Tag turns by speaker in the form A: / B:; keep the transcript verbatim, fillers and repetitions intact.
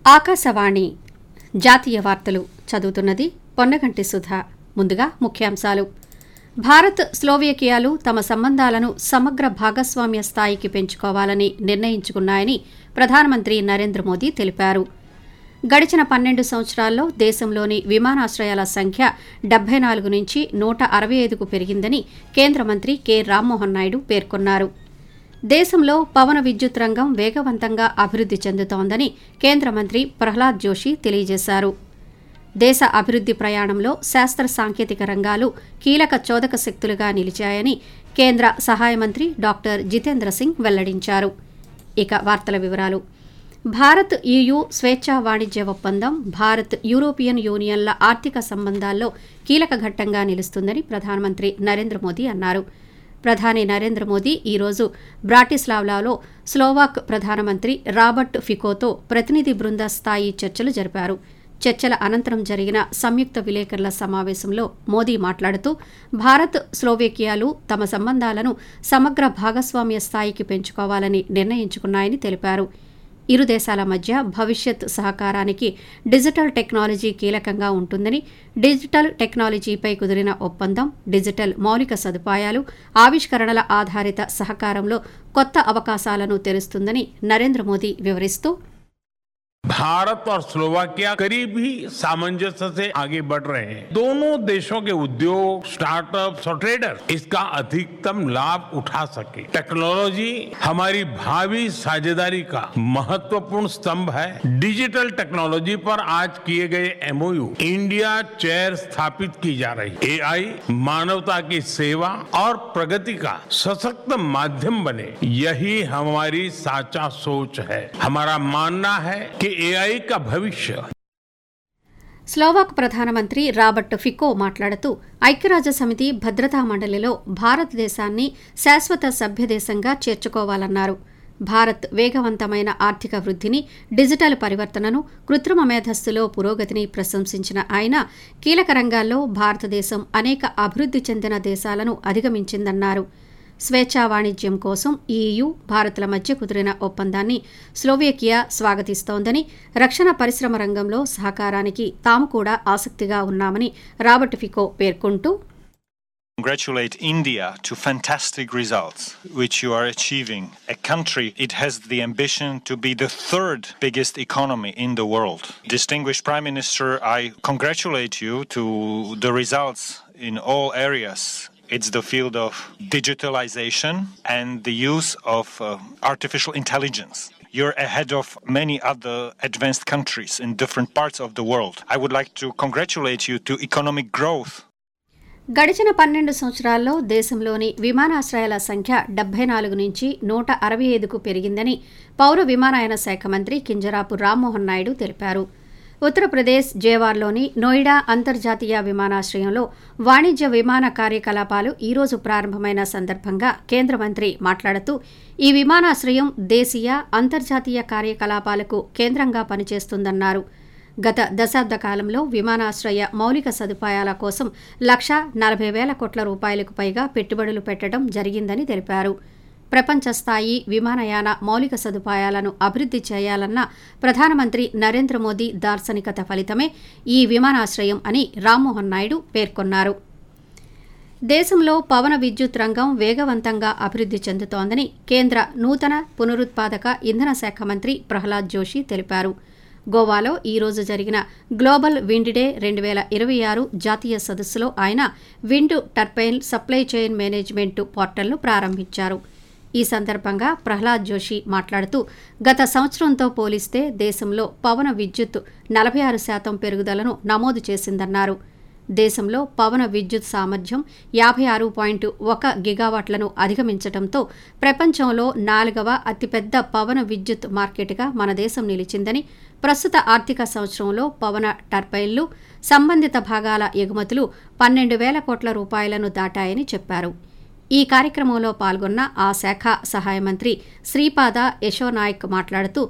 A: ఆకాశవాణి జాతీయ వార్తలు చదువుతున్నది పొన్నగంటి సుధా. ముందుగా ముఖ్యాంశాలు. భారత్ స్లోవేకియాలు తమ సంబంధాలను సమగ్ర భాగస్వామ్య స్థాయికి పెంచుకోవాలని నిర్ణయించుకున్నాయని ప్రధానమంత్రి నరేంద్ర మోదీ తెలిపారు. గడిచిన పన్నెండు సంవత్సరాల్లో దేశంలోని విమానాశ్రయాల సంఖ్య డెబ్బై నాలుగు నుంచి నూట అరవై ఐదుకు పెరిగిందని కేంద్ర మంత్రి కె రామ్మోహన్ నాయుడు పేర్కొన్నారు. దేశంలో పవన విద్యుత్ రంగం వేగవంతంగా అభివృద్ధి చెందుతోందని కేంద్ర మంత్రి ప్రహ్లాద్ జోషి తెలియజేశారు. దేశ అభివృద్ధి ప్రయాణంలో శాస్త్ర సాంకేతిక రంగాలు కీలక చోదక శక్తులుగా నిలిచాయని కేంద్ర సహాయ మంత్రి డాక్టర్ జితేంద్ర సింగ్ వెల్లడించారు. ఇక వార్తల వివరాలు. భారత్ ఈయూ స్వేచ్ఛా వాణిజ్య ఒప్పందం భారత్ యూరోపియన్ యూనియన్ల ఆర్థిక సంబంధాల్లో కీలక ఘట్టంగా నిలుస్తుందని ప్రధానమంత్రి నరేంద్ర మోదీ అన్నారు. ప్రధాని నరేంద్ర మోదీ ఈరోజు బ్రాటిస్లావాలో స్లోవాక్ ప్రధానమంత్రి రాబర్ట్ ఫికోతో ప్రతినిధి బృంద స్థాయి చర్చలు జరిపారు. చర్చల అనంతరం జరిగిన సంయుక్త విలేకరుల సమావేశంలో మోదీ మాట్లాడుతూ భారత్ స్లోవేకియాలు తమ సంబంధాలను సమగ్ర భాగస్వామ్య స్థాయికి పెంచుకోవాలని నిర్ణయించుకున్నాయని తెలిపారు. ఇరు దేశాల మధ్య భవిష్యత్ సహకారానికి డిజిటల్ టెక్నాలజీ కీలకంగా ఉంటుందని, డిజిటల్ టెక్నాలజీపై కుదిరిన ఒప్పందం డిజిటల్ మౌలిక సదుపాయాలు, ఆవిష్కరణల ఆధారిత సహకారంలో కొత్త అవకాశాలను తెరుస్తుందని నరేంద్ర మోదీ వివరిస్తూ,
B: भारत और स्लोवाकिया करीब ही सामंजस्य से आगे बढ़ रहे हैं. दोनों देशों के उद्योग, स्टार्टअप्स और ट्रेडर इसका अधिकतम लाभ उठा सके. टेक्नोलॉजी हमारी भावी साझेदारी का महत्वपूर्ण स्तंभ है. डिजिटल टेक्नोलॉजी पर आज किए गए एमओयू इंडिया चेयर स्थापित की जा रही है. एआई मानवता की सेवा और प्रगति का सशक्त माध्यम बने, यही हमारी साचा सोच है. हमारा मानना है कि ఏఐ का భవిష్య.
A: స్లోవాక్ ప్రధానమంత్రి రాబర్ట్ ఫికో మాట్లాడుతూ ఐక్యరాజ్య సమితి భద్రతా మండలిలో భారతదేశాన్ని శాశ్వత సభ్యదేశంగా చేర్చుకోవాలన్నారు. భారత్ వేగవంతమైన ఆర్థిక వృద్ధిని, డిజిటల్ పరివర్తనను, కృత్రిమ మేధస్సులో పురోగతిని ప్రశంసించిన ఆయన కీలక రంగాల్లో భారతదేశం అనేక అభివృద్ధి చెందిన దేశాలను అధిగమించిందన్నారు. స్వేచ్ఛా వాణిజ్యం కోసం ఈయూ భారత్ల మధ్య కుదిరిన ఒప్పందాన్ని స్లోవేకియా స్వాగతిస్తోందని, రక్షణ పరిశ్రమ రంగంలో సహకారానికి తాము కూడా ఆసక్తిగా ఉన్నామని రాబర్ట్ ఫికో పేర్కొంటూ,
C: Congratulate India to fantastic results which you are achieving. A country, it has the ambition to be the third biggest economy in the world. Distinguished Prime Minister, I congratulate you to the results in all areas. It's the field of digitalization and the use of uh, artificial intelligence. You're ahead of many other advanced countries in different parts of the world. I would like to congratulate you to economic growth.
A: గడిచిన పన్నెండు సంవత్సరాల్లో దేశంలోని విమానాశ్రయాల సంఖ్య డెబ్బై నాలుగు నుంచి నూట అరవై ఐదుకు పెరిగిందని పౌర విమానయాన శాఖ మంత్రి కింజరాపు రామ్మోహన్ నాయుడు తెలిపారు. ఉత్తరప్రదేశ్ జేవార్లోని నోయిడా అంతర్జాతీయ విమానాశ్రయంలో వాణిజ్య విమాన కార్యకలాపాలు ఈరోజు ప్రారంభమైన సందర్భంగా కేంద్ర మంత్రి మాట్లాడుతూ, ఈ విమానాశ్రయం దేశీయ, అంతర్జాతీయ కార్యకలాపాలకు కేంద్రంగా పనిచేస్తుందన్నారు. గత దశాబ్ద కాలంలో విమానాశ్రయ మౌలిక సదుపాయాల కోసం లక్ష నలభై వేల కోట్ల రూపాయలకు పైగా పెట్టుబడులు పెట్టడం జరిగిందని తెలిపారు. ప్రపంచ స్థాయి విమానయాన మౌలిక సదుపాయాలను అభివృద్ధి చేయాలన్న ప్రధానమంత్రి నరేంద్ర మోదీ దార్శనికత ఫలితమే ఈ విమానాశ్రయం అని రామ్మోహన్ నాయుడు పేర్కొన్నారు. దేశంలో పవన విద్యుత్ రంగం వేగవంతంగా అభివృద్ధి చెందుతోందని కేంద్ర నూతన పునరుత్పాదక ఇంధన శాఖ మంత్రి ప్రహ్లాద్ జోషి తెలిపారు. గోవాలో ఈరోజు జరిగిన గ్లోబల్ విండ్ డే రెండు వేల ఇరవై ఆరు జాతీయ సదస్సులో ఆయన wind turbine supply chain management పోర్టల్ను ప్రారంభించారు. ఈ సందర్భంగా ప్రహ్లాద్ జోషి మాట్లాడుతూ, గత సంవత్సరంతో పోలిస్తే దేశంలో పవన విద్యుత్ నలభై ఆరు శాతం పెరుగుదలను నమోదు చేసిందన్నారు. దేశంలో పవన విద్యుత్ సామర్థ్యం యాభై ఆరు పాయింట్ ఒక గిగావాట్లను అధిగమించడంతో ప్రపంచంలో నాలుగవ అతిపెద్ద పవన విద్యుత్ మార్కెట్గా మన దేశం నిలిచిందని, ప్రస్తుత ఆర్థిక సంవత్సరంలో పవన టర్బైన్లు, సంబంధిత భాగాల ఎగుమతులు పన్నెండు వేల కోట్ల రూపాయలను దాటాయని చెప్పారు. ఈ కార్యక్రమంలో పాల్గొన్న ఆ శాఖ సహాయ మంత్రి శ్రీపాద యశోనాయక్ మాట్లాడుతూ,